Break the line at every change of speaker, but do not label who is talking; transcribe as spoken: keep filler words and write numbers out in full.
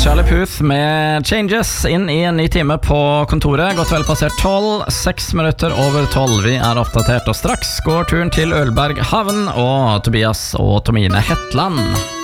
Charlie Puth med Changes inn i en ny time på kontoret. Godt vel passert tolv, seks minutter over tolv. Vi er oppdatert, og straks går turen til Ølberg havn og Tobias og Tomine Hetland.